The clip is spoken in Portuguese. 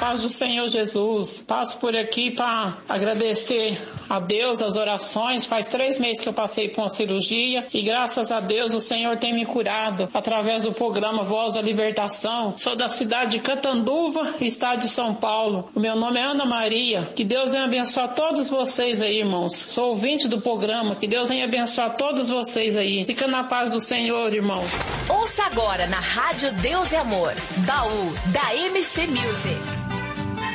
paz do Senhor Jesus. Passo por aqui para agradecer a Deus as orações. Faz 3 meses que eu passei por uma cirurgia e graças a Deus o Senhor tem me curado através do programa Voz da Libertação. Sou da cidade de Catanduva, estado de São Paulo. O meu nome é Ana Maria. Que Deus venha abençoar todos vocês aí, irmãos. Sou ouvinte do programa. Que Deus venha abençoar todos vocês aí. Fica na paz do Senhor, irmãos. Ouça agora na Rádio Deus e Amor, Baú da MC Music.